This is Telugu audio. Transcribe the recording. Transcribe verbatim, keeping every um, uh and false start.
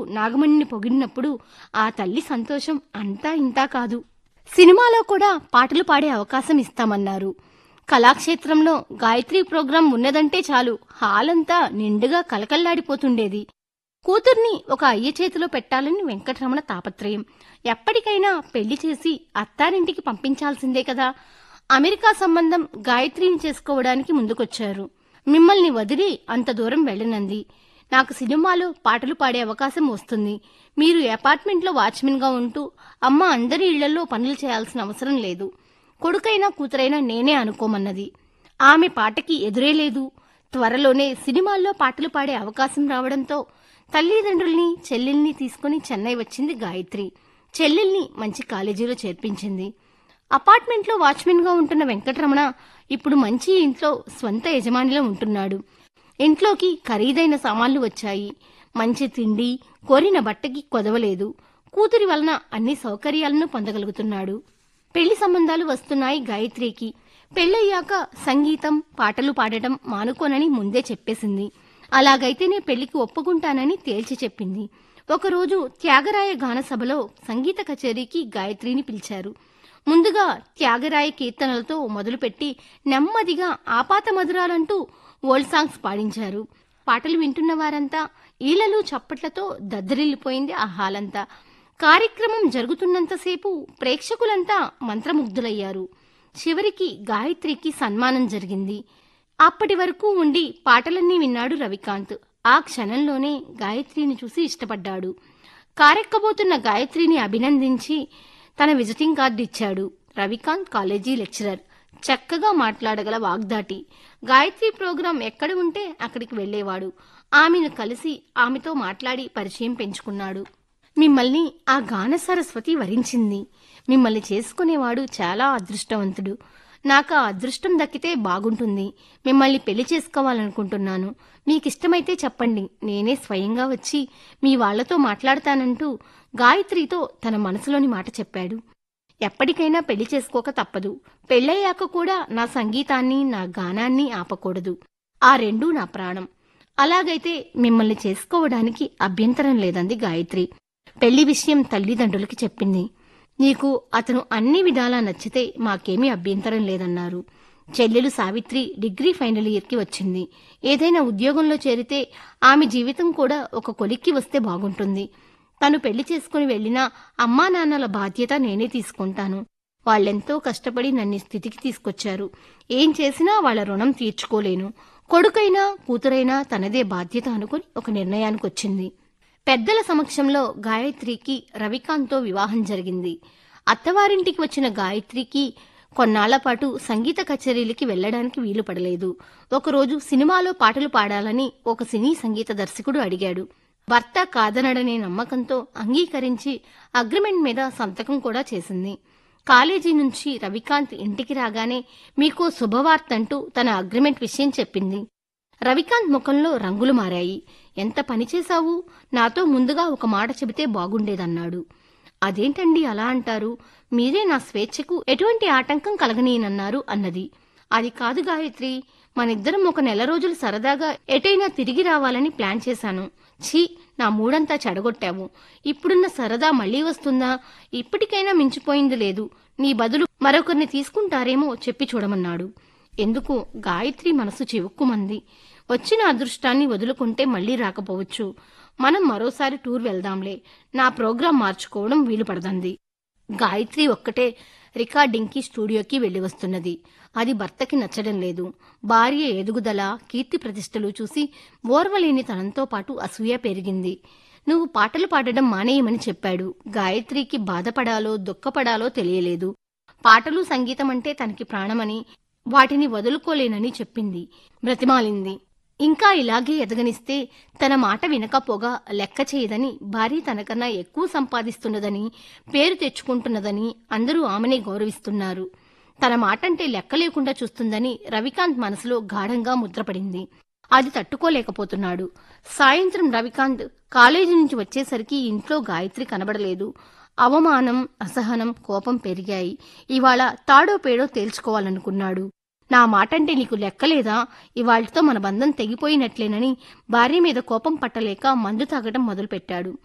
నాగమణిని పొగిడినప్పుడు ఆ తల్లి సంతోషం అంతా ఇంతా కాదు. సినిమాలో కూడా పాటలు పాడే అవకాశం ఇస్తామన్నారు. కళాక్షేత్రంలో గాయత్రి ప్రోగ్రాం ఉన్నదంటే చాలు హాల్ అంతా నిండుగా కలకల్లాడిపోతుండేది. కూతుర్ని ఒక అయ్య చేతిలో పెట్టాలని వెంకటరమణ తాపత్రయం. ఎప్పటికైనా పెళ్లి చేసి అత్తారింటికి పంపించాల్సిందే కదా. అమెరికా సంబంధం గాయత్రిని చేసుకోవడానికి ముందుకొచ్చారు. మిమ్మల్ని వదిలి అంత దూరం వెళ్ళనంది. నాకు సినిమాలో పాటలు పాడే అవకాశం వస్తుంది. మీరు అపార్ట్మెంట్లో వాచ్మెన్గా ఉంటూ అమ్మ అందరి ఇళ్లలో పనులు చేయాల్సిన అవసరం లేదు. కొడుకైనా కూతురైనా నేనే అనుకోమన్నది. ఆమె పాటకి ఎదురే లేదు. త్వరలోనే సినిమాల్లో పాటలు పాడే అవకాశం రావడంతో తల్లిదండ్రుల్ని చెల్లెల్ని తీసుకుని చెన్నై వచ్చింది గాయత్రి. చెల్లెల్ని మంచి కాలేజీలో చేర్పించింది. అపార్ట్మెంట్లో వాచ్మెన్గా ఉంటున్న వెంకటరమణ ఇప్పుడు మంచి ఇంట్లో స్వంత యజమానిలో ఉంటున్నాడు. ఇంట్లోకి ఖరీదైన సామాన్లు వచ్చాయి. మంచి తిండి, కోరిన బట్టకి కొదవలేదు. కూతురి వలన అన్ని సౌకర్యాలను పొందగలుగుతున్నాడు. పెళ్లి సంబంధాలు వస్తున్నాయి గాయత్రికి. పెళ్ళయ్యాక సంగీతం, పాటలు పాడటం మానుకోనని ముందే చెప్పేసింది. అలాగైతేనే పెళ్లికి ఒప్పుకుంటానని తేల్చి చెప్పింది. ఒకరోజు త్యాగరాయ గాన సభలో సంగీత కచేరీకి గాయత్రిని పిలిచారు. ముందుగా త్యాగరాయ కీర్తనలతో మొదలుపెట్టి నెమ్మదిగా ఆపాత మధురాలంటూ ఓల్డ్ సాంగ్స్ పాడించారు. పాటలు వింటున్న వారంతా ఈలలు చప్పట్లతో దద్దరిల్లిపోయింది ఆ హాలంతా. కార్యక్రమం జరుగుతున్నంతసేపు ప్రేక్షకులంతా మంత్రముగ్ధులయ్యారు. చివరికి గాయత్రికి సన్మానం జరిగింది. అప్పటి వరకు ఉండి పాటలన్నీ విన్నాడు రవికాంత్. ఆ క్షణంలోనే గాయత్రిని చూసి ఇష్టపడ్డాడు. కారెక్కబోతున్న గాయత్రిని అభినందించి తన విజిటింగ్ కార్డు ఇచ్చాడు. Ravikanth college lecturer. చక్కగా మాట్లాడగల వాగ్దాటి. గాయత్రి ప్రోగ్రాం ఎక్కడ ఉంటే అక్కడికి వెళ్లేవాడు. ఆమెను కలిసి ఆమెతో మాట్లాడి పరిచయం పెంచుకున్నాడు. మిమ్మల్ని ఆ గాన సరస్వతి వరించింది. మిమ్మల్ని చేసుకునేవాడు చాలా అదృష్టవంతుడు. నాకు ఆ అదృష్టం దక్కితే బాగుంటుంది. మిమ్మల్ని పెళ్లి చేసుకోవాలనుకుంటున్నాను. మీకిష్టమైతే చెప్పండి, నేనే స్వయంగా వచ్చి మీ వాళ్లతో మాట్లాడతానంటూ గాయత్రితో తన మనసులోని మాట చెప్పాడు. ఎప్పటికైనా పెళ్లి చేసుకోక తప్పదు. పెళ్ళయ్యాక కూడా నా సంగీతాన్ని, నా గానాన్ని ఆపకూడదు. ఆ రెండూ నా ప్రాణం. అలాగైతే మిమ్మల్ని చేసుకోవడానికి అభ్యంతరం లేదంది గాయత్రి. పెళ్లి విషయం తల్లిదండ్రులకి చెప్పింది. నీకు అతను అన్ని విధాలా నచ్చితే మాకేమీ అభ్యంతరం లేదన్నారు. చెల్లెలు సావిత్రి డిగ్రీ ఫైనల్ ఇయర్కి వచ్చింది. ఏదైనా ఉద్యోగంలో చేరితే ఆమె జీవితం కూడా ఒక కొలిక్కి వస్తే బాగుంటుంది. తను పెళ్లి చేసుకుని వెళ్లినా అమ్మా నాన్నల బాధ్యత నేనే తీసుకుంటాను. వాళ్ళెంతో కష్టపడి నన్ను స్థితికి తీసుకొచ్చారు. ఏం చేసినా వాళ్ల రుణం తీర్చుకోలేను. కొడుకైనా కూతురైనా తనదే బాధ్యత అనుకుని ఒక నిర్ణయానికొచ్చింది. పెద్దల సమక్షంలో గాయత్రికి రవికాంత్తో వివాహం జరిగింది. అత్తవారింటికి వచ్చిన గాయత్రికి కొన్నాళ్లపాటు సంగీత కచేరీలకి వెళ్లడానికి వీలు పడలేదు. ఒకరోజు సినిమాలో పాటలు పాడాలని ఒక సినీ సంగీత దర్శకుడు అడిగాడు. భర్త కాదనడనే నమ్మకంతో అంగీకరించి అగ్రిమెంట్ మీద సంతకం కూడా చేసింది. కాలేజీ నుంచి రవికాంత్ ఇంటికి రాగానే మీకో శుభవార్తంటూ తన అగ్రిమెంట్ విషయం చెప్పింది. రవికాంత్ ముఖంలో రంగులు మారాయి. ఎంత పనిచేశావు? నాతో ముందుగా ఒక మాట చెబితే బాగుండేదన్నాడు. అదేంటండి అలా అంటారు? మీరే నా స్వేచ్ఛకు ఎటువంటి ఆటంకం కలగనీయనన్నారు అన్నది. అది కాదు గాయత్రి, మనిద్దరం ఒక నెల రోజులు సరదాగా ఎటైనా తిరిగి రావాలని ప్లాన్ చేశాను. ఛీ, నా మూడంతా చెడగొట్టావు. ఇప్పుడున్న సరదా మళ్లీ వస్తుందా? ఇప్పటికైనా మించిపోయింది లేదు. నీ బదులు మరొకరిని తీసుకుంటారేమో చెప్పి చూడమన్నాడు. ఎందుకు? గాయత్రి మనసు చివుక్కుమంది. వచ్చిన అదృష్టాన్ని వదులుకుంటే మళ్లీ రాకపోవచ్చు. మనం మరోసారి టూర్ వెళ్దాంలే. నా ప్రోగ్రాం మార్చుకోవడం వీలు పడదంది. గాయత్రి ఒక్కటే రికార్డింగ్కి స్టూడియోకి వెళ్లి వస్తున్నది. అది భర్తకి నచ్చడం లేదు. భార్య ఎదుగుదల, కీర్తి ప్రతిష్టలు చూసి ఓర్వలేని తనంతో పాటు అసూయ పెరిగింది. నువ్వు పాటలు పాడడం మానేయమని చెప్పాడు. గాయత్రికి బాధపడాలో దుఃఖపడాలో తెలియలేదు. పాటలు సంగీతం అంటే తనకి ప్రాణమని, వాటిని వదులుకోలేనని చెప్పింది. బ్రతిమాలింది. ఇంకా ఇలాగే ఎదగనిస్తే తన మాట వినకపోగా లెక్క చేయదని, భార్య తనకన్నా ఎక్కువ సంపాదిస్తున్నదని, పేరు తెచ్చుకుంటున్నదని అందరూ ఆమెనే గౌరవిస్తున్నారు. తన మాటంటే లెక్క లేకుండా చూస్తుందని రవికాంత్ మనసులో గాఢంగా ముద్రపడింది. అది తట్టుకోలేకపోతున్నాడు. సాయంత్రం రవికాంత్ కాలేజీ నుంచి వచ్చేసరికి ఇంట్లో గాయత్రి కనబడలేదు. అవమానం, అసహనం, కోపం పెరిగాయి. ఇవాళ తాడో పేడో తేల్చుకోవాలనుకున్నాడు. నా మాటంటే నీకు లెక్కలేదా? ఇవాళ్లతో మన బంధం తెగిపోయినట్లేనని భార్య మీద కోపం పట్టలేక మందు తాగటం మొదలుపెట్టాడు.